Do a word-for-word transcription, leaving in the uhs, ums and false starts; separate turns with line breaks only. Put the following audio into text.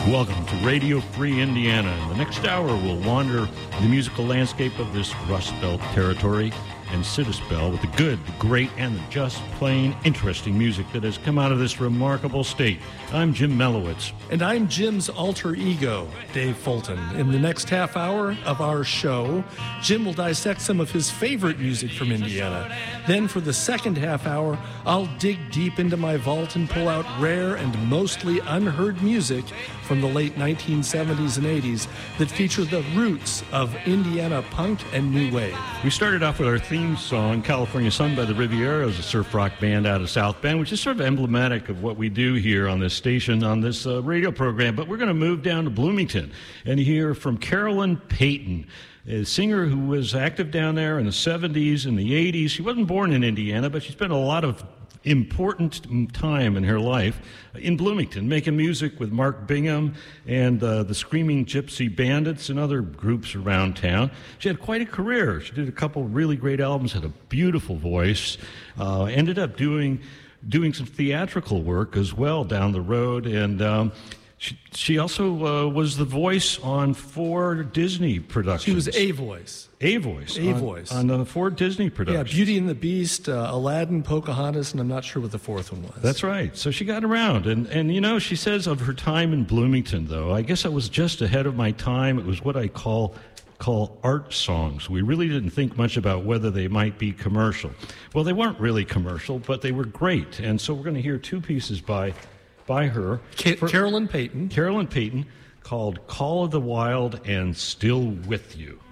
Welcome to Radio Free Indiana. In the next hour, we'll wander the musical landscape of this Rust Belt territory and sit a spell with the good, the great, and the just plain interesting music that has come out of this remarkable state. I'm Jim Melowitz.
And I'm Jim's alter ego, Dave Fulton. In the next half hour of our show, Jim will dissect some of his favorite music from Indiana. Then for the second half hour, I'll dig deep into my vault and pull out rare and mostly unheard music from the late nineteen seventies and eighties that feature the roots of Indiana punk and new wave.
We started off with our theme song, California Sun by the Rivieras, a surf rock band out of South Bend, which is sort of emblematic of what we do here on this station, on this uh, radio program. But we're going to move down to Bloomington and hear from Carolyn Payton, a singer who was active down there in the seventies and the eighties. She wasn't born in Indiana, but she spent a lot of important time in her life in Bloomington, making music with Mark Bingham and uh, the Screaming Gypsy Bandits and other groups around town. She had quite a career. She did a couple really great albums, had a beautiful voice, uh, ended up doing doing some theatrical work as well down the road, and um, She, she also uh, was the voice on four Disney productions.
She was a voice.
A voice.
A
on,
voice.
On the four Disney productions.
Yeah, Beauty and the Beast, uh, Aladdin, Pocahontas, and I'm not sure what the fourth one was.
That's right. So she got around. And, and, you know, she says of her time in Bloomington, though, I guess I was just ahead of my time. It was what I call call art songs. We really didn't think much about whether they might be commercial. Well, they weren't really commercial, but they were great. And so we're going to hear two pieces by... by her.
Ca- Carolyn Payton.
Carolyn Payton, called Call of the Wild and Still With You.